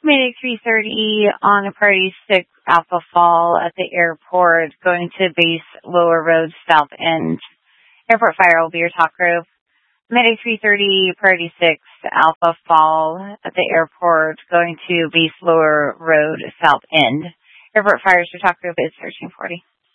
Mayday 330 on Party 6 Alpha Fall at the airport, going to base Lower Road South End. Airport Fire will be your talk group. Mayday 330 Party 6 Alpha Fall at the airport, going to base Lower Road South End. Airport Fire's your talk group is 1340.